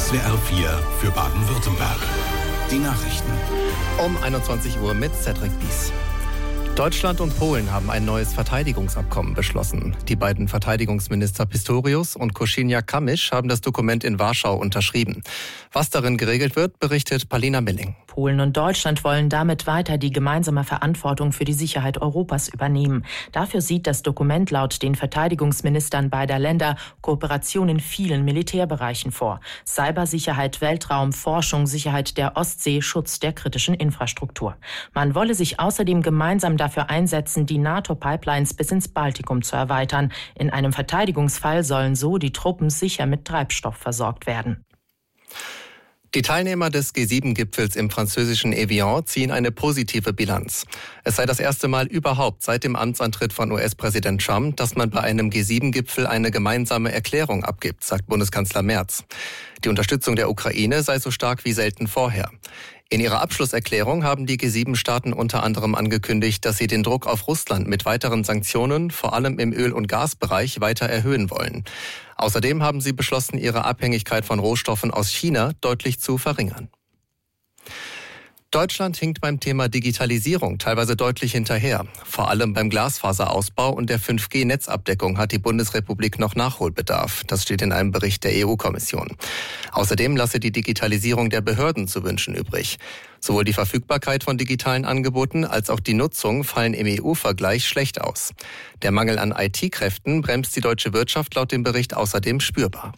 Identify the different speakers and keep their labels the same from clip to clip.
Speaker 1: SWR 4 für Baden-Württemberg. Die Nachrichten.
Speaker 2: Um 21 Uhr mit Cedric Bies. Deutschland und Polen haben ein neues Verteidigungsabkommen beschlossen. Die beiden Verteidigungsminister Pistorius und Kosiniak-Kamysz haben das Dokument in Warschau unterschrieben. Was darin geregelt wird, berichtet Palina Milling.
Speaker 3: Polen und Deutschland wollen damit weiter die gemeinsame Verantwortung für die Sicherheit Europas übernehmen. Dafür sieht das Dokument laut den Verteidigungsministern beider Länder Kooperation in vielen Militärbereichen vor. Cybersicherheit, Weltraum, Forschung, Sicherheit der Ostsee, Schutz der kritischen Infrastruktur. Man wolle sich außerdem gemeinsam dafür einsetzen, die NATO-Pipelines bis ins Baltikum zu erweitern. In einem Verteidigungsfall sollen so die Truppen sicher mit Treibstoff versorgt werden.
Speaker 2: Die Teilnehmer des G7-Gipfels im französischen Evian ziehen eine positive Bilanz. Es sei das erste Mal überhaupt seit dem Amtsantritt von US-Präsident Trump, dass man bei einem G7-Gipfel eine gemeinsame Erklärung abgibt, sagt Bundeskanzler Merz. Die Unterstützung der Ukraine sei so stark wie selten vorher. In ihrer Abschlusserklärung haben die G7-Staaten unter anderem angekündigt, dass sie den Druck auf Russland mit weiteren Sanktionen, vor allem im Öl- und Gasbereich, weiter erhöhen wollen. Außerdem haben sie beschlossen, ihre Abhängigkeit von Rohstoffen aus China deutlich zu verringern. Deutschland hinkt beim Thema Digitalisierung teilweise deutlich hinterher. Vor allem beim Glasfaserausbau und der 5G-Netzabdeckung hat die Bundesrepublik noch Nachholbedarf. Das steht in einem Bericht der EU-Kommission. Außerdem lasse die Digitalisierung der Behörden zu wünschen übrig. Sowohl die Verfügbarkeit von digitalen Angeboten als auch die Nutzung fallen im EU-Vergleich schlecht aus. Der Mangel an IT-Kräften bremst die deutsche Wirtschaft laut dem Bericht außerdem spürbar.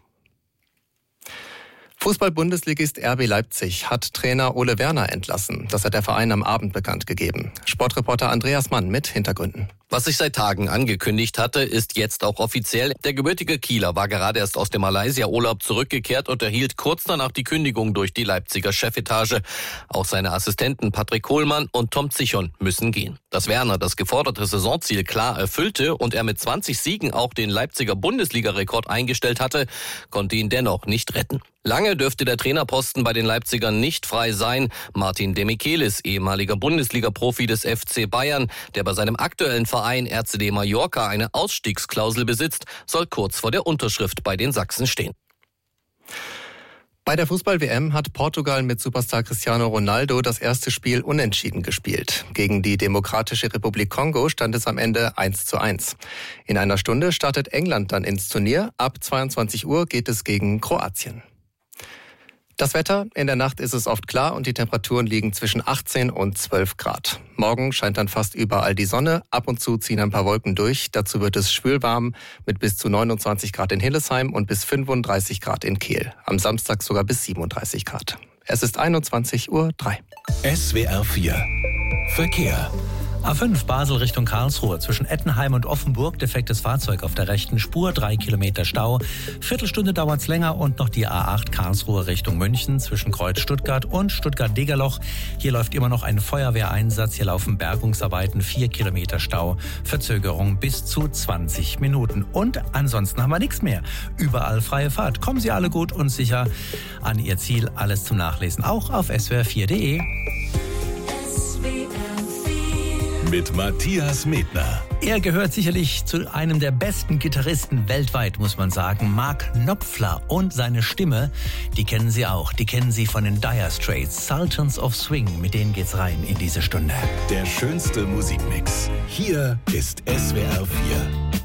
Speaker 2: Fußball-Bundesligist RB Leipzig hat Trainer Ole Werner entlassen. Das hat der Verein am Abend bekannt gegeben. Sportreporter Andreas Mann mit Hintergründen.
Speaker 4: Was sich seit Tagen angekündigt hatte, ist jetzt auch offiziell. Der gebürtige Kieler war gerade erst aus dem Malaysia-Urlaub zurückgekehrt und erhielt kurz danach die Kündigung durch die Leipziger Chefetage. Auch seine Assistenten Patrick Kohlmann und Tom Zichon müssen gehen. Dass Werner das geforderte Saisonziel klar erfüllte und er mit 20 Siegen auch den Leipziger Bundesliga-Rekord eingestellt hatte, konnte ihn dennoch nicht retten. Lange dürfte der Trainerposten bei den Leipzigern nicht frei sein. Martin Demichelis, ehemaliger Bundesliga-Profi des FC Bayern, der bei seinem aktuellen Verein RCD Mallorca eine Ausstiegsklausel besitzt, soll kurz vor der Unterschrift bei den Sachsen stehen.
Speaker 2: Bei der Fußball-WM hat Portugal mit Superstar Cristiano Ronaldo das erste Spiel unentschieden gespielt. Gegen die Demokratische Republik Kongo stand es am Ende 1:1. In einer Stunde startet England dann ins Turnier. Ab 22 Uhr geht es gegen Kroatien. Das Wetter, in der Nacht ist es oft klar und die Temperaturen liegen zwischen 18 und 12 Grad. Morgen scheint dann fast überall die Sonne, ab und zu ziehen ein paar Wolken durch. Dazu wird es schwülwarm mit bis zu 29 Grad in Hillesheim und bis 35 Grad in Kehl. Am Samstag sogar bis 37 Grad. Es ist 21:03 Uhr.
Speaker 1: SWR 4 Verkehr.
Speaker 5: A5 Basel Richtung Karlsruhe. Zwischen Ettenheim und Offenburg defektes Fahrzeug auf der rechten Spur, 3 Kilometer Stau. Viertelstunde dauert's länger und noch die A8 Karlsruhe Richtung München zwischen Kreuz Stuttgart und Stuttgart-Degerloch. Hier läuft immer noch ein Feuerwehreinsatz. Hier laufen Bergungsarbeiten, 4 Kilometer Stau. Verzögerung bis zu 20 Minuten. Und ansonsten haben wir nichts mehr. Überall freie Fahrt. Kommen Sie alle gut und sicher an Ihr Ziel. Alles zum Nachlesen auch auf swr4.de.
Speaker 1: Mit Matthias Medner.
Speaker 5: Er gehört sicherlich zu einem der besten Gitarristen weltweit, muss man sagen. Mark Knopfler und seine Stimme, die kennen Sie auch. Die kennen Sie von den Dire Straits, Sultans of Swing. Mit denen geht's rein in diese Stunde.
Speaker 1: Der schönste Musikmix. Hier ist SWR 4.